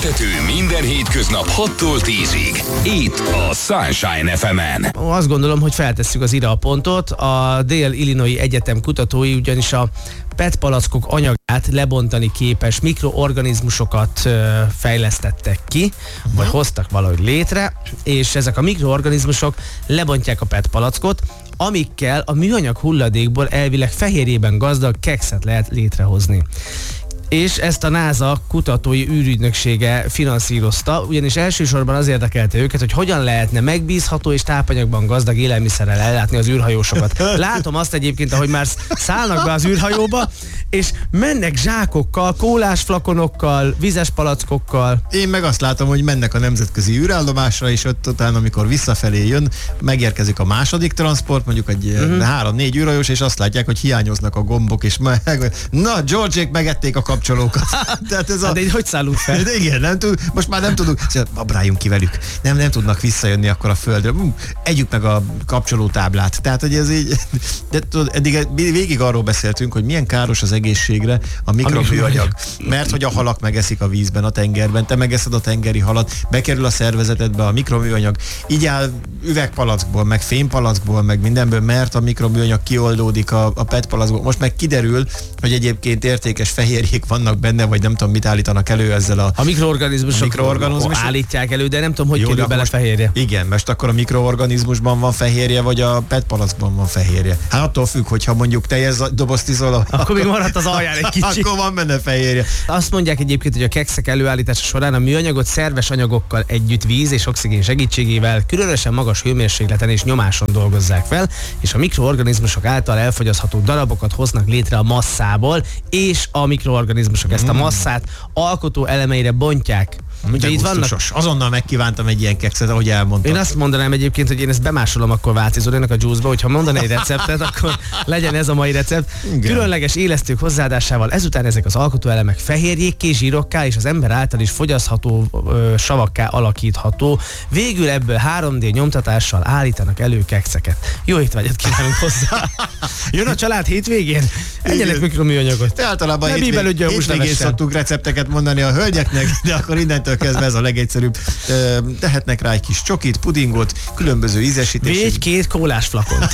Feltöltő minden hétköznap 6-tól 10-ig. Itt a Sunshine FM-en. Azt gondolom, hogy feltesszük az ide a pontot. A Dél-Illinois Egyetem kutatói ugyanis a PET palackok anyagát lebontani képes mikroorganizmusokat fejlesztettek ki, vagy hoztak valahogy létre, és ezek a mikroorganizmusok lebontják a PET palackot, amikkel a műanyag hulladékból elvileg fehérjében gazdag kekszet lehet létrehozni. És ezt a NASA kutatói űrügynöksége finanszírozta, ugyanis elsősorban az érdekelte őket, hogy hogyan lehetne megbízható és tápanyagban gazdag élelmiszerrel ellátni az űrhajósokat. Látom azt egyébként, ahogy már szállnak be az űrhajóba, és mennek zsákokkal, kólás flakonokkal, vizes palackokkal. Én meg azt látom, hogy mennek a nemzetközi űrállomásra, és ott utána, amikor visszafelé jön, megérkezik a második transport, mondjuk egy 3-4 űrhajós, és azt látják, hogy hiányoznak a gombok, és na, George-ék megették a kapcsolókat. Tehát ez de így hogy szállunk fel? Igen, nem tud, most már nem tudunk, babráljunk ki velük. Nem tudnak visszajönni akkor a földre. Együk meg a kapcsolótáblát. Tehát, hogy ez így, de tudod, eddig végig arról beszéltünk, hogy milyen káros az egészségre a mikroműanyag. Mert hogy a halak megeszik a vízben, a tengerben, te megeszed a tengeri halat, bekerül a szervezetedbe a mikroműanyag, így áll üvegpalackból, meg fémpalackból, meg mindenből, mert a mikroműanyag kioldódik a PET palackból. Most meg kiderül, hogy egyébként értékes fehérjék vannak benne, vagy nem tudom, mit állítanak elő ezzel a mikroorganizmusok állítják elő, de nem tudom, hogy kerül bele fehérje. Igen, most akkor a mikroorganizmusban van fehérje, vagy a PET palackban van fehérje. Hát attól függ, hogyha mondjuk teljes dobozt iszol, akkor még maradt az alján egy kicsi. Akkor van benne fehérje. Azt mondják egyébként, hogy a kekszek előállítása során a műanyagot szerves anyagokkal együtt víz és oxigén segítségével különösen magas hőmérsékleten és nyomáson dolgozzák fel, és a mikroorganizmusok által elfogyasztható darabokat hoznak létre a masszából, és a mikroorganizmusok ezt a masszát alkotó elemeire bontják. Ugye itt vannak... Azonnal megkívántam egy ilyen kekszet, ahogy elmondtam. Én azt mondanám egyébként, hogy én ezt bemásolom akkor Váci Zolinak a juice-ba, hogyha mondaná egy receptet, akkor legyen ez a mai recept. Igen. Különleges élesztők hozzáadásával ezután ezek az alkotóelemek fehérjékké, zsírokká és az ember által is fogyasztható savakká alakítható. Végül ebből 3D nyomtatással állítanak elő kekszeket. Jó étvágyat kívánunk hozzá! Jön a család hétvégén? Egyenek mikroműanyagot. Te általában hétvégén szoktunk recepteket mondani a hölgyeknek, de akkor innentől kezdve ez a legegyszerűbb. Tehetnek rá egy kis csokit, pudingot, különböző ízesítések. Végy 2 kólás flakont.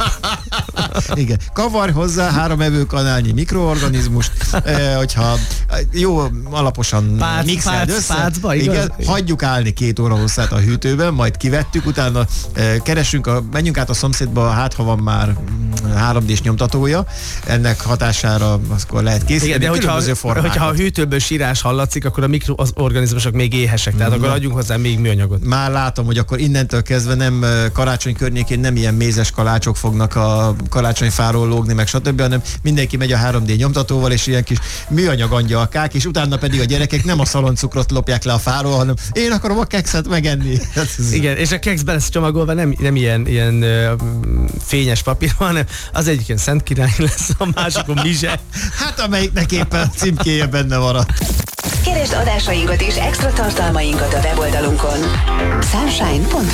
Igen. Kavarj hozzá 3 evőkanálnyi mikroorganizmust, hogyha jó alaposan mixeld össze. Pácba, igen, hagyjuk állni 2 óra hosszát a hűtőben, majd kivettük, utána menjünk át a szomszédba, hát ha van már 3D-s nyomtatója, ennek hatására akkor lehet készíteni. Igen, de hogyha a hűtőből sírás hallatszik, akkor a mikroorganizmusok még éhesek, tehát akkor adjunk hozzá még műanyagot. Már látom, hogy akkor innentől kezdve nem karácsony környékén nem ilyen mézes kalácsok fognak a karácsonyfáról lógni, meg stb., hanem mindenki megy a 3D nyomtatóval, és ilyen kis műanyag angyalkák, és utána pedig a gyerekek nem a szaloncukrot lopják le a fáról, hanem én akarom a kekszet megenni. Igen, és a keksz be lesz csomagolva nem ilyen fényes papír, hanem az egyik ilyen Szent Király lesz, a másikon Mizse. Hát amelyiknek éppen címkéje benne maradt. Keresd adásainkat és extra tartalmainkat a weboldalunkon. Sunshine.hu